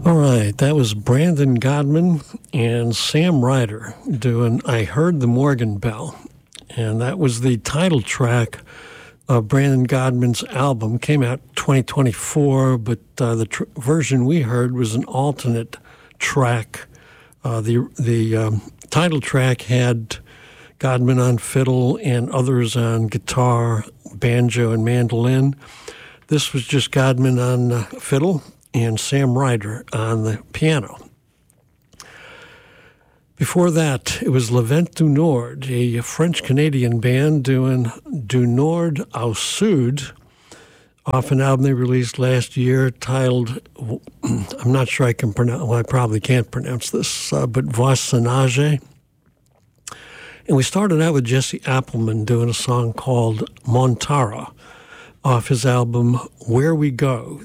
All right, that was Brandon Godman and Sam Ryder doing I Heard the Morgan Bell. And that was the title track of Brandon Godman's album. Came out 2024, but the version we heard was an alternate track. The title track had Godman on fiddle and others on guitar, banjo, and mandolin. This was just Godman on fiddle and Sam Ryder on the piano. Before that, it was Le Vent du Nord, a French-Canadian band doing Du Nord au Sud, off an album they released last year titled, I'm not sure I can pronounce, well, I probably can't pronounce this, but Voisinage. And we started out with Jesse Appleman doing a song called Montara off his album Where We Go.